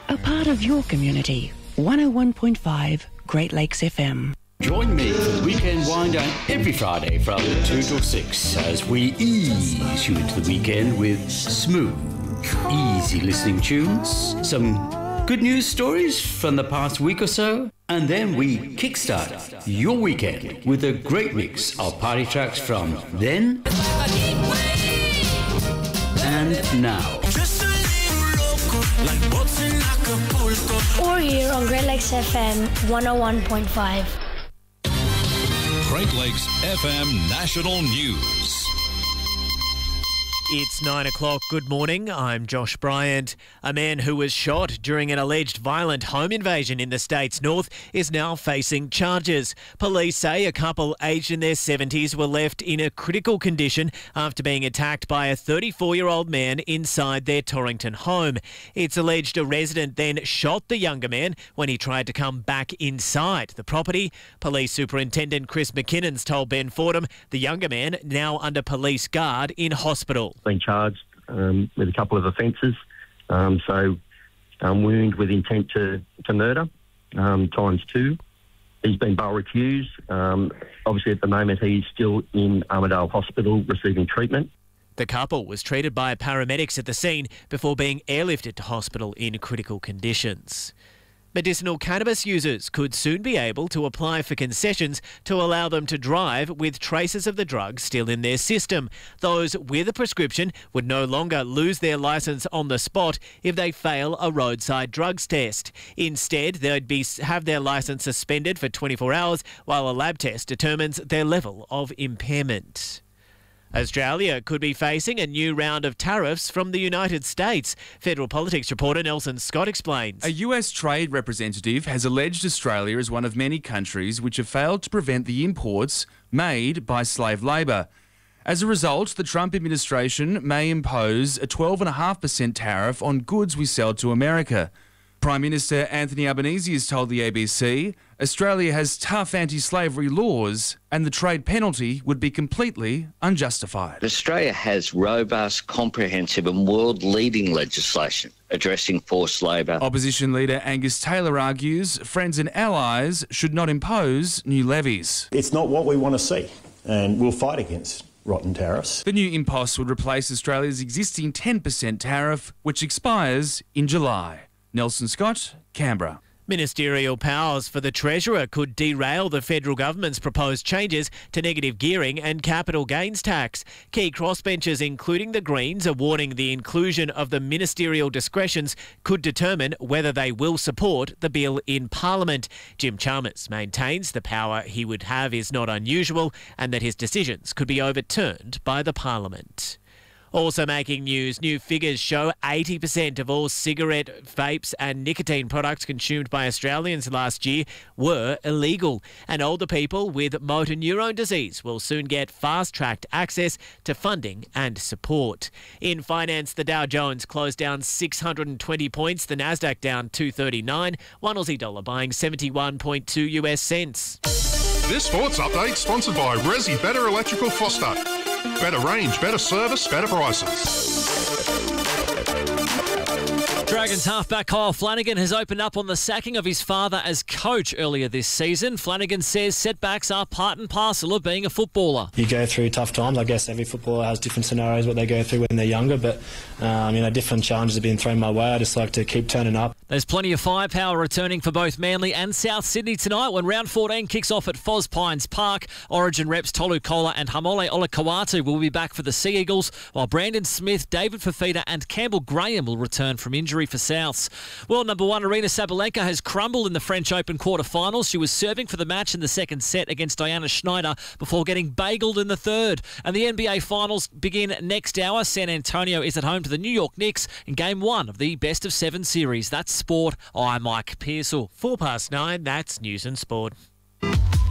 A part of your community. 101.5 Great Lakes FM. Join me for the weekend wind down every Friday from 2 till 6 as we ease you into the weekend with smooth, easy listening tunes, some good news stories from the past week or so, and then we kickstart your weekend with a great mix of party tracks from then and now. Or here on Great Lakes FM 101.5. Great Lakes FM National News. It's 9 o'clock. Good morning. I'm Josh Bryant. A man who was shot during an alleged violent home invasion in the state's north is now facing charges. Police say a couple aged in their 70s were left in a critical condition after being attacked by a 34-year-old man inside their Torrington home. It's alleged a resident then shot the younger man when he tried to come back inside the property. Police Superintendent Chris McKinnon's told Ben Fordham the younger man now under police guard in hospital. Been charged with a couple of offences, wound with intent to murder, ×2. He's been bail recused. Obviously, at the moment, he's still in Armidale Hospital receiving treatment. The couple was treated by paramedics at the scene before being airlifted to hospital in critical conditions. Medicinal cannabis users could soon be able to apply for concessions to allow them to drive with traces of the drug still in their system. Those with a prescription would no longer lose their licence on the spot if they fail a roadside drugs test. Instead, they'd have their licence suspended for 24 hours while a lab test determines their level of impairment. Australia could be facing a new round of tariffs from the United States. Federal politics reporter Nelson Scott explains. A US trade representative has alleged Australia is one of many countries which have failed to prevent the imports made by slave labour. As a result, the Trump administration may impose a 12.5% tariff on goods we sell to America. Prime Minister Anthony Albanese has told the ABC Australia has tough anti-slavery laws and the trade penalty would be completely unjustified. Australia has robust, comprehensive and world-leading legislation addressing forced labour. Opposition leader Angus Taylor argues friends and allies should not impose new levies. It's not what we want to see, and we'll fight against rotten tariffs. The new impost would replace Australia's existing 10% tariff, which expires in July. Nelson Scott, Canberra. Ministerial powers for the Treasurer could derail the federal government's proposed changes to negative gearing and capital gains tax. Key crossbenchers, including the Greens, are warning the inclusion of the ministerial discretions could determine whether they will support the bill in Parliament. Jim Chalmers maintains the power he would have is not unusual and that his decisions could be overturned by the Parliament. Also making news, new figures show 80% of all cigarette, vapes and nicotine products consumed by Australians last year were illegal. And older people with motor neurone disease will soon get fast-tracked access to funding and support. In finance, the Dow Jones closed down 620 points, the Nasdaq down 239, one Aussie dollar buying 71.2 US cents. This sports update sponsored by Resi Better Electrical Foster. Better range, better service, better prices. Dragons halfback Kyle Flanagan has opened up on the sacking of his father as coach earlier this season. Flanagan says setbacks are part and parcel of being a footballer. You go through tough times. I guess every footballer has different scenarios what they go through when they're younger, but different challenges have been thrown my way. I just like to keep turning up. There's plenty of firepower returning for both Manly and South Sydney tonight when round 14 kicks off at Foz Pines Park. Origin reps Tolu Kola and Hamole Olakawatu will be back for the Sea Eagles, while Brandon Smith, David Fafita and Campbell Graham will return from injury for Souths. World number one Aryna Sabalenka has crumbled in the French Open quarterfinals. She was serving for the match in the second set against Diana Schneider before getting bageled in the third. And the NBA Finals begin next hour. San Antonio is at home to the New York Knicks in Game 1 of the best-of-7 series. That's sport. I'm Mike Pearsall. 9:04, that's News and Sport.